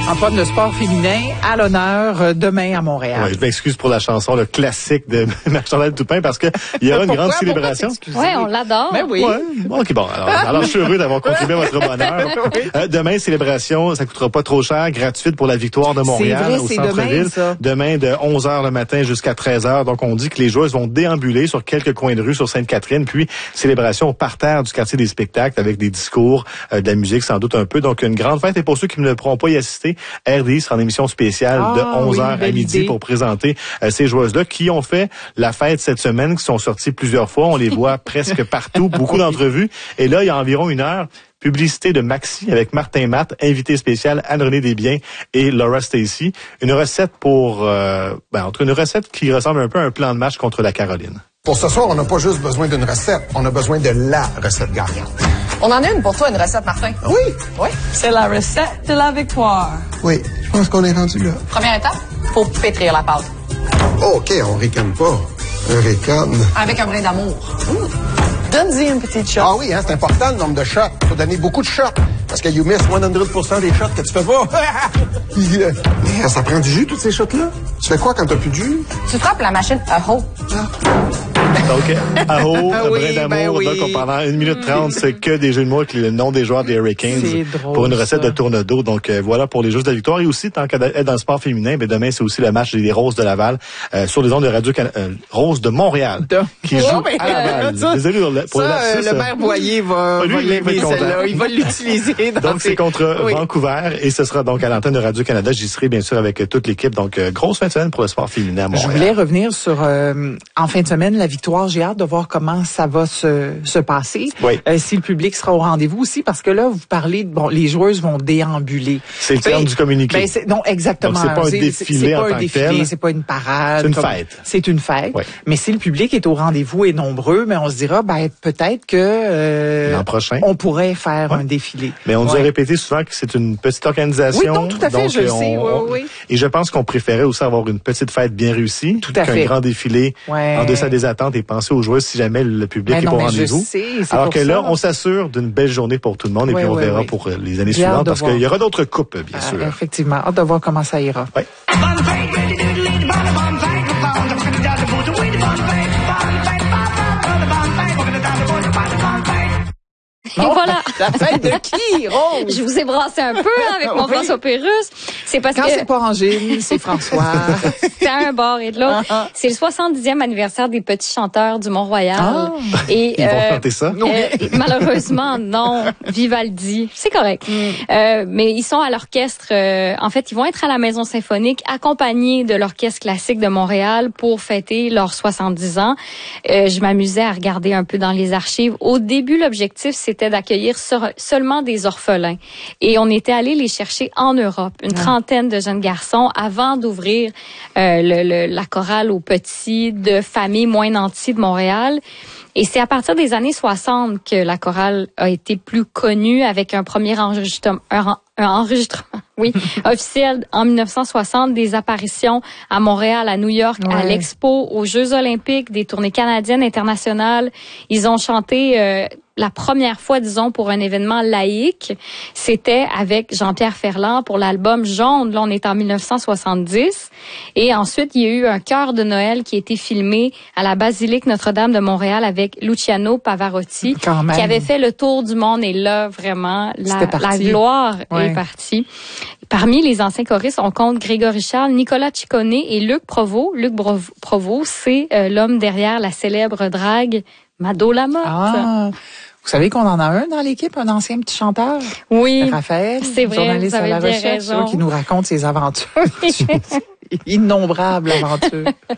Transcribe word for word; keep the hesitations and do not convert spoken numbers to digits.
En forme de sport féminin, à l'honneur demain à Montréal. Ouais, je m'excuse pour la chanson, le classique de Marc-Chantal Toupin, parce que il y aura une Pourquoi? grande célébration. Oui, on l'adore. Mais oui. Ouais. OK, bon, alors, alors je suis heureux d'avoir contribué à votre bonheur. Oui. Euh, demain, célébration, ça coûtera pas trop cher, gratuite pour la victoire de Montréal vrai, au c'est centre-ville. demain, ça. Demain, de onze heures le matin jusqu'à treize heures. Donc, on dit que les joueuses vont déambuler sur quelques coins de rue sur Sainte-Catherine, puis célébration au parterre du quartier des spectacles avec des discours, euh, de la musique sans doute un peu. Donc, une grande fête. Et pour ceux qui ne pourront pas y assister, R D I sera en émission spéciale ah, de onze heures oui, à midi idée. pour présenter euh, ces joueuses-là qui ont fait la fête cette semaine, qui sont sorties plusieurs fois. On les voit presque partout, beaucoup d'entrevues. Et là, il y a environ une heure, publicité de Maxi avec Martin Matt, invité spécial Anne-Renée Desbiens et Laura Stacey. Une recette pour, euh, ben, entre une recette qui ressemble un peu à un plan de match contre la Caroline. Pour ce soir, on n'a pas juste besoin d'une recette, on a besoin de la recette gagnante. On en a une pour toi, une recette, Martin. Oui, Oui. C'est la recette de la victoire. oui, je pense qu'on est rendu là. Première étape, faut pétrir la pâte. Oh, OK, on ricane pas. Un ricane. Avec un brin d'amour. Donne-y une petite shot. Ah oui, hein, c'est important le nombre de shots. Faut donner beaucoup de shots. Parce que you miss cent pour cent des shots que tu fais pas. Puis, euh, mais ça prend du jus, toutes ces shots-là. Tu fais quoi quand t'as plus de jus? Tu frappes la machine à haut. Donc, Aho, Ah un oui, brin d'amour. ben oui. Donc, pendant une minute trente, c'est que des jeux de mots avec le nom des joueurs des Hurricanes C'est drôle, pour une recette ça. de tourne-dos. Donc, euh, voilà pour les Jeux de la victoire. Et aussi, tant qu'à être dans le sport féminin, ben, demain, c'est aussi le match des Roses de Laval euh, sur les ondes de Radio Can- euh, Roses de Montréal De- qui Oh, joue mais, à Laval. euh, ça, Désolé pour le, pour le Ça, lapsus, euh, le euh, maire Boyer va, lui, va il va l'aimer, être content. celle-là. Il va l'utiliser. dans Donc, ses- c'est contre Oui. Vancouver et ce sera donc à l'antenne de Radio-Canada. J'y serai, bien sûr, avec euh, toute l'équipe. Donc, euh, grosse fin de semaine pour le sport féminin à Je Montréal. voulais revenir sur, euh, en fin de semaine, la victoire. J'ai hâte de voir comment ça va se, se passer. Oui. Euh, si le public sera au rendez-vous aussi, parce que là, vous parlez, de, bon, les joueuses vont déambuler. C'est le terme Ben, du communiqué. Ben, c'est, non, exactement. Donc, c'est pas un C'est- défilé c'est en pas un tant que défilé, tel. c'est pas une parade. C'est une comme- fête. C'est une fête. Oui. Mais si le public est au rendez-vous et nombreux, mais on se dira, ben, peut-être que, euh, L'an prochain. on pourrait faire Ouais. un défilé. Mais on nous Ouais. a répété souvent que c'est une petite organisation. Oui, non, tout à fait, donc, je le on- sais, oui, on- oui. Et je pense qu'on préférait aussi avoir une petite fête bien réussie. Tout à qu'un fait. grand défilé Ouais. en deçà des attentes et penser aux joueurs si jamais le public Ben est non, pas au mais je rendez-vous. sais, c'est Alors pour que là, ça. on s'assure d'une belle journée pour tout le monde et Ouais, puis on ouais, verra ouais. pour euh, les années J'ai hâte suivantes de parce voir. qu'il y aura d'autres coupes, bien Ah, sûr. effectivement. Hâte de voir comment ça ira. Ouais. Et voilà. La fête de qui, Rose? Je vous ai brassé un peu hein, avec mon Oui. François Pérusse. C'est parce Quand que c'est pas Angine, c'est François. c'est à un bord et de l'autre. Ah. C'est le soixante-dixième anniversaire des petits chanteurs du Mont-Royal. Ah. Et, Ils vont euh, chanter ça? euh, malheureusement, non. Vivaldi, c'est correct. Euh, mais ils sont à l'orchestre. euh, en fait, ils vont être à la Maison Symphonique, accompagnés de l'Orchestre classique de Montréal pour fêter leurs soixante-dix ans. Euh, je m'amusais à regarder un peu dans les archives. Au début, l'objectif, c'était d'accueillir sur- seulement des orphelins. Et on était allé les chercher en Europe, une trentaine de jeunes garçons, avant d'ouvrir euh, le, le- la chorale aux petits de familles moins nanties de Montréal. Et c'est à partir des années soixante que la chorale a été plus connue avec un premier enregistrement, un, un enregistrement, oui, officiel en mille neuf cent soixante, des apparitions à Montréal, à New York, à Ouais. l'Expo, aux Jeux olympiques, des tournées canadiennes, internationales. Ils ont chanté euh, la première fois, disons, pour un événement laïque. C'était avec Jean-Pierre Ferland pour l'album Jaune. Là, on est en mille neuf cent soixante-dix. Et ensuite, il y a eu un chœur de Noël qui a été filmé à la Basilique Notre-Dame de Montréal avec Luciano Pavarotti, Quand même. qui avait fait le tour du monde. Et là, vraiment, la, C'était parti. la gloire Ouais. est partie. Parmi les anciens choristes, on compte Grégory Charles, Nicolas Ciccone et Luc Provost. Luc Brov- Provost, c'est euh, l'homme derrière la célèbre drague Mado Lamotte. Ah. Vous savez qu'on en a un dans l'équipe, un ancien petit chanteur? Oui, Raphaël, c'est vrai, journaliste vous avez à la bien recherche, raison. qui nous raconte ses aventures. Innombrables aventures.